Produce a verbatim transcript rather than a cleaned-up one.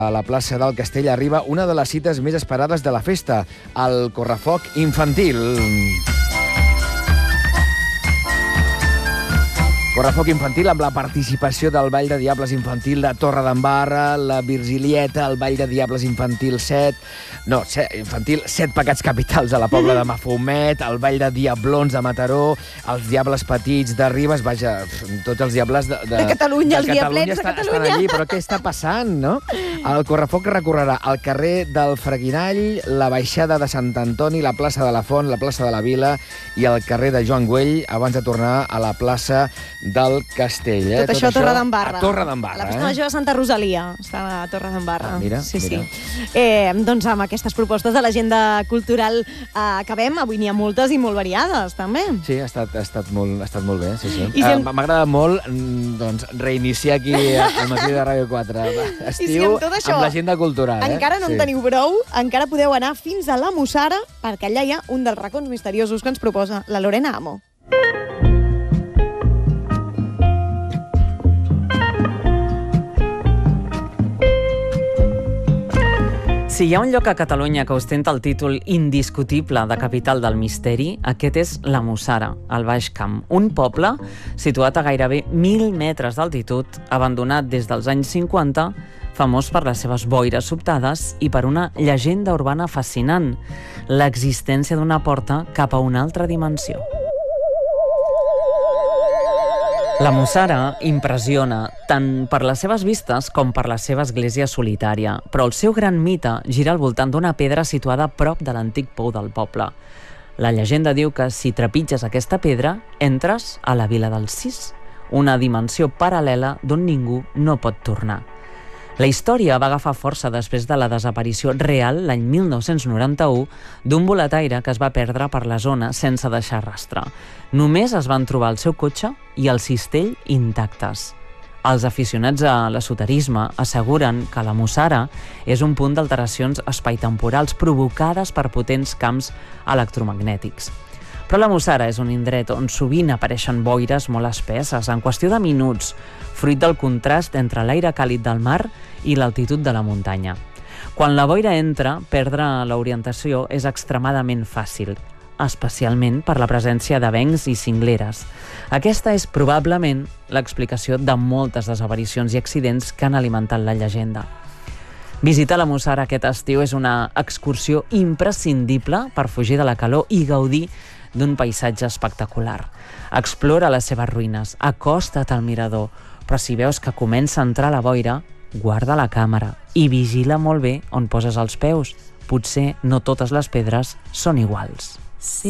A la plaça del Castell arriba una de les cites més esperades de la festa, el correfoc infantil. Correfoc infantil amb la participació del Ball de Diables infantil de Torredembarra, la Virgilieta, el Ball de Diables infantil set, no, infantil set pecats capitals a la Pobla de Mafumet, el Ball de Diablons de Mataró, els Diables petits de Ribes, vaja, tots els diables de, de, de Catalunya, els diablets de estan, Catalunya. Estan allí, però què està passant, no? El correfoc recorrerà el carrer del Freguinall, la baixada de Sant Antoni, la plaça de la Font, la plaça de la Vila i el carrer de Joan Güell, abans de tornar a la plaça del Castell. Eh? Tot, Tot això a Torredembarra. A Torredembarra, la festa eh? major de Santa Rosalia està a Torredembarra. Ah, mira, sí, mira. Sí. Eh, doncs amb aquestes propostes de l'agenda cultural eh, acabem. Avui n'hi ha moltes i molt variades, també. Sí, ha estat, ha estat, molt, ha estat molt bé, sí, sí. Si Uh, en... M'ha agradat molt doncs, reiniciar aquí al matí de Ràdio quatre. Estiu si amb, això, amb l'agenda cultural. Encara eh? no sí. en teniu prou, encara podeu anar fins a la Mussara, perquè allà hi ha un dels racons misteriosos que ens proposa la Lorena Amo. Si hi ha un lloc a Catalunya que ostenta el títol indiscutible de capital del misteri, aquest és la Mussara, al Baix Camp, un poble situat a gairebé mil metres d'altitud, abandonat des dels anys cinquanta, famós per les seves boires sobtades i per una llegenda urbana fascinant, l'existència d'una porta cap a una altra dimensió. La Mussara impressiona tant per les seves vistes com per la seva església solitària, però el seu gran mite gira al voltant d'una pedra situada a prop de l'antic pou del poble. La llegenda diu que si trepitges aquesta pedra, entres a la Vila dels Sis, una dimensió paral·lela d'on ningú no pot tornar. La història va agafar força després de la desaparició real l'any mil nou-cents noranta-u d'un boletaire que es va perdre per la zona sense deixar rastre. Només es van trobar el seu cotxe i el cistell intactes. Els aficionats a l'esoterisme asseguren que la Mussara és un punt d'alteracions espaitemporals provocades per potents camps electromagnètics. Però la Mussara és un indret on sovint apareixen boires molt espesses, en qüestió de minuts, fruit del contrast entre l'aire càlid del mar i l'altitud de la muntanya. Quan la boira entra, perdre l'orientació és extremadament fàcil, especialment per la presència d'avencs i cingleres. Aquesta és probablement l'explicació de moltes desaparicions i accidents que han alimentat la llegenda. Visitar la Mussara aquest estiu és una excursió imprescindible per fugir de la calor i gaudir d'un paisatge espectacular. Explora les seves ruïnes, acosta't al mirador, però si veus que comença a entrar la boira, guarda la càmera i vigila molt bé on poses els peus. Potser no totes les pedres són iguals. Sí.